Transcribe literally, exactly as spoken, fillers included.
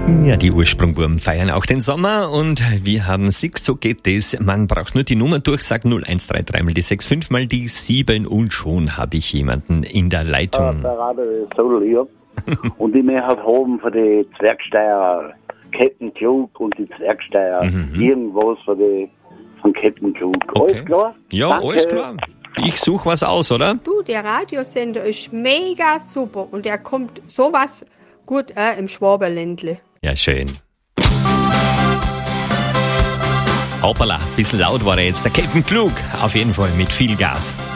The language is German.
Ja, die Ursprungwurm feiern auch den Sommer und wir haben Six, so geht das. Man braucht nur die Nummer durchsagen, null eins drei drei mal die sechs, fünf mal die sieben und schon habe ich jemanden in der Leitung. Ja, der Radio ist so lieb. Und ich möchte halt haben für die Zwergsteier Captain Klug und die Zwergsteier Mhm. irgendwas für die von Captain Klug. Okay. Alles klar? Ja, Danke. alles klar. Ich suche was aus, oder? Du, der Radiosender ist mega super und der kommt sowas gut äh, im Schwaberländle. Ja, schön. Hoppala, bisschen laut war er jetzt. Der Captain Klug, auf jeden Fall mit viel Gas.